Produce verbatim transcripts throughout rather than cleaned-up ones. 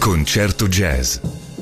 Concerto Jazz.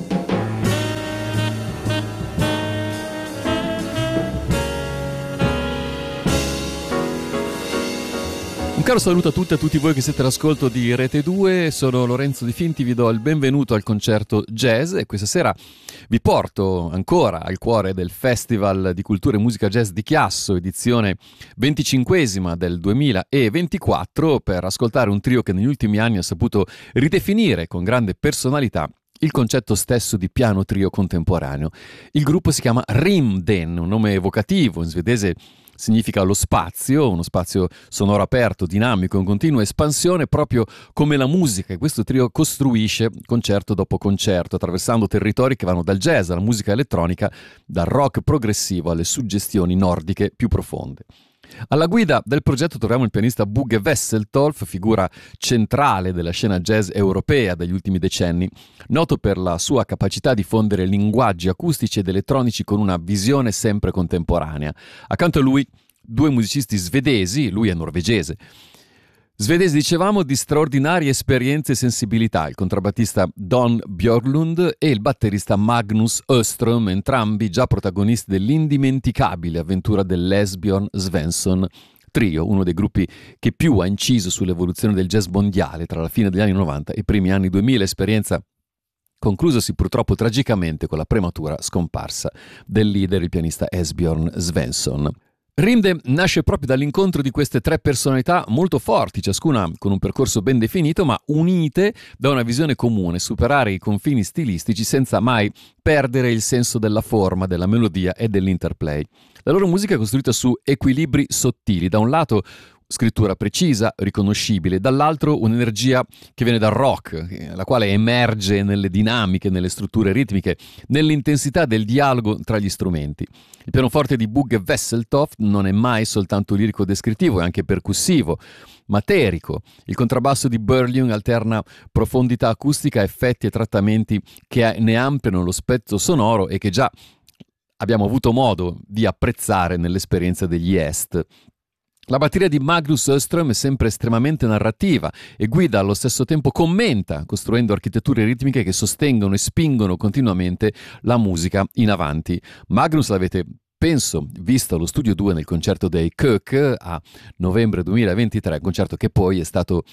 Un caro saluto a tutte e a tutti voi che siete all'ascolto di Rete due, sono Lorenzo Di Finti, vi do il benvenuto al Concerto Jazz e questa sera vi porto ancora al cuore del Festival di Cultura e Musica Jazz di Chiasso, edizione venticinquesima del duemilaventiquattro, per ascoltare un trio che negli ultimi anni ha saputo ridefinire con grande personalità il concetto stesso di piano trio contemporaneo. Il gruppo si chiama Rymden, un nome evocativo, in svedese significa lo spazio, uno spazio sonoro aperto, dinamico, in continua espansione, proprio come la musica. E questo trio costruisce concerto dopo concerto, attraversando territori che vanno dal jazz alla musica elettronica, dal rock progressivo alle suggestioni nordiche più profonde. Alla guida del progetto troviamo il pianista Bugge Wesseltoft, figura centrale della scena jazz europea degli ultimi decenni, noto per la sua capacità di fondere linguaggi acustici ed elettronici con una visione sempre contemporanea. Accanto a lui due musicisti svedesi, lui è norvegese. Svedesi, dicevamo, di straordinarie esperienze e sensibilità, il contrabbattista Don Björklund e il batterista Magnus Öström, entrambi già protagonisti dell'indimenticabile avventura dell'Esbjörn Svensson Trio, uno dei gruppi che più ha inciso sull'evoluzione del jazz mondiale tra la fine degli anni novanta e i primi anni duemila, esperienza conclusasi purtroppo tragicamente con la prematura scomparsa del leader, il pianista Esbjörn Svensson. Rymden nasce proprio dall'incontro di queste tre personalità molto forti, ciascuna con un percorso ben definito, ma unite da una visione comune, superare i confini stilistici senza mai perdere il senso della forma, della melodia e dell'interplay. La loro musica è costruita su equilibri sottili, da un lato scrittura precisa, riconoscibile, dall'altro un'energia che viene dal rock, la quale emerge nelle dinamiche, nelle strutture ritmiche, nell'intensità del dialogo tra gli strumenti. Il pianoforte di Bugge Wesseltoft non è mai soltanto lirico descrittivo, è anche percussivo, materico. Il contrabbasso di Björklund alterna profondità acustica, effetti e trattamenti che ne ampliano lo spettro sonoro e che già abbiamo avuto modo di apprezzare nell'esperienza degli Est. La batteria di Magnus Öström è sempre estremamente narrativa e guida, allo stesso tempo commenta, costruendo architetture ritmiche che sostengono e spingono continuamente la musica in avanti. Magnus l'avete, penso, visto allo Studio due nel concerto dei Cook a novembre duemilaventitré, concerto che poi è stato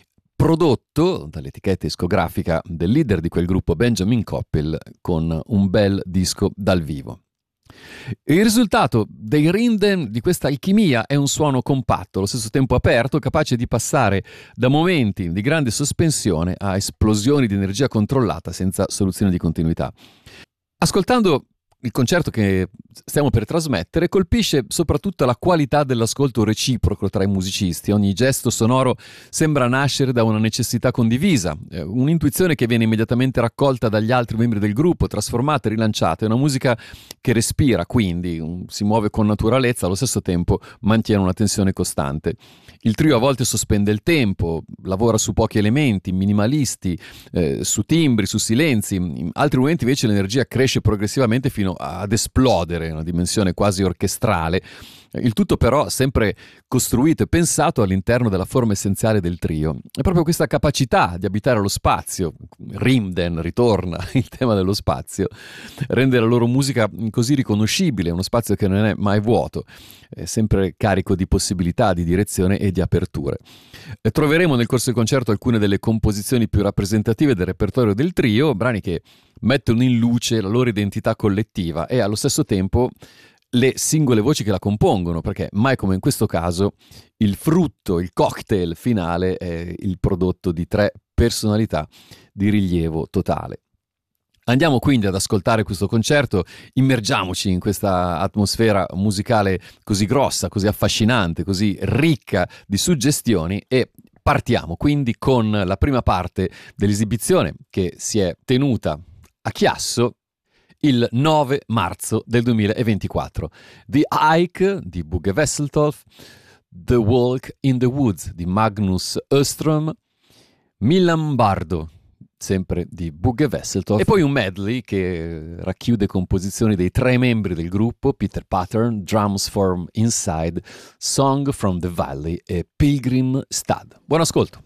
prodotto dall'etichetta discografica del leader di quel gruppo, Benjamin Koppel, con un bel disco dal vivo. Il risultato dei Rymden, di questa alchimia, è un suono compatto, allo stesso tempo aperto, capace di passare da momenti di grande sospensione a esplosioni di energia controllata senza soluzione di continuità. Ascoltando il concerto che stiamo per trasmettere, colpisce soprattutto la qualità dell'ascolto reciproco tra i musicisti. Ogni gesto sonoro sembra nascere da una necessità condivisa, un'intuizione che viene immediatamente raccolta dagli altri membri del gruppo, trasformata e rilanciata. È una musica che respira, quindi si muove con naturalezza, allo stesso tempo mantiene una tensione costante. Il trio a volte sospende il tempo, lavora su pochi elementi, minimalisti, eh, su timbri, su silenzi. In altri momenti invece l'energia cresce progressivamente fino ad esplodere, una dimensione quasi orchestrale. Il tutto però sempre costruito e pensato all'interno della forma essenziale del trio. È proprio questa capacità di abitare lo spazio, Rymden ritorna, il tema dello spazio, rende la loro musica così riconoscibile, uno spazio che non è mai vuoto, è sempre carico di possibilità, di direzione e di aperture. E troveremo nel corso del concerto alcune delle composizioni più rappresentative del repertorio del trio, brani che mettono in luce la loro identità collettiva e allo stesso tempo le singole voci che la compongono, perché mai come in questo caso il frutto, il cocktail finale è il prodotto di tre personalità di rilievo totale. Andiamo quindi ad ascoltare questo concerto, immergiamoci in questa atmosfera musicale così grossa, così affascinante, così ricca di suggestioni e partiamo quindi con la prima parte dell'esibizione che si è tenuta a Chiasso il nove marzo del duemilaventiquattro. The Hike di Bugge Wesseltoft, The Walk in the Woods di Magnus Öström, Milan Bardo, sempre di Bugge Wesseltoft, e poi un medley che racchiude composizioni dei tre membri del gruppo, Peter Pattern, Drums from Inside, Song from the Valley e Pilgrim Stud. Buon ascolto!